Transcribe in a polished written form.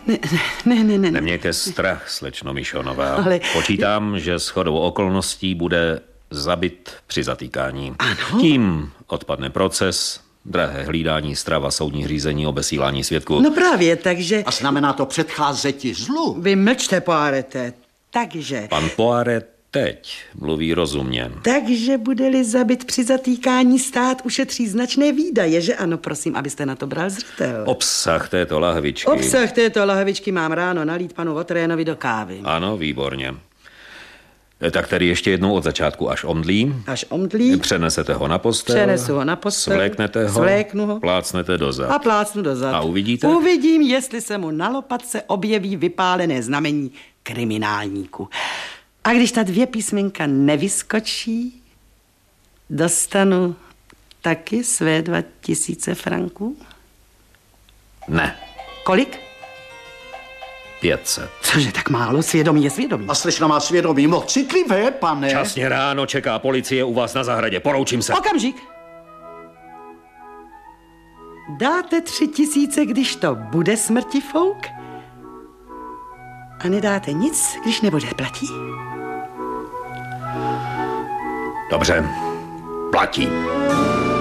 Ne. Nemějte strach, slečno Mišonová. Ale... Počítám, že shodou okolností bude zabit při zatýkání. Ano? Tím odpadne proces, drahé hlídání, strava, soudní řízení, obesílání svědků. No právě, takže... A znamená to předcházeti zlu. Vy mlčte, Poirete. Takže... Pan Poiret teď mluví rozumně. Takže bude-li zabit při zatýkání, stát ušetří značné výdaje, že ano, prosím, abyste na to bral zřetel. Obsah této lahvičky. Obsah této lahvičky mám ráno nalít panu Votrénovi do kávy. Ano, výborně. Tak tady ještě jednou od začátku, až omdlí. Až omdlí. Přenesete ho na postel. Přenesu ho na postel. Svléknete ho. Svléknu ho. Plácnete do zad. A plácnu do zad. A uvidíte? Uvidím, jestli se mu na lopatce objeví vypálené znamení kriminálníku. A když ta 2 písmenka nevyskočí, dostanu taky své 2000 franků? Ne. Kolik? 500. Cože tak málo? Svědomí je svědomí. A slečna má svědomí moc citlivé, pane. Časně ráno čeká policie u vás na zahradě. Poroučím se. Okamžik. Dáte 3000, když to bude smrtifouk? A nedáte nic, když nebude platí? Dobře. Platí.